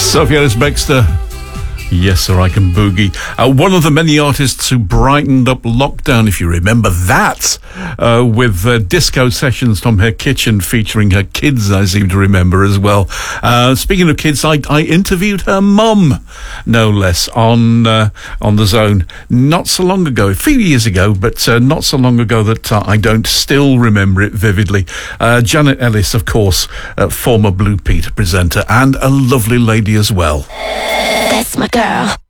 Sophie Ellis-Bextor. Yes, sir, I can boogie. One of the many artists who brightened up lockdown, if you remember that, with disco sessions from her kitchen featuring her kids, I seem to remember as well. Speaking of kids, I interviewed her mum, no less, on The Zone not so long ago, a few years ago, but not so long ago that I don't still remember it vividly. Janet Ellis, of course, former Blue Peter presenter, and a lovely lady as well. That's my girl.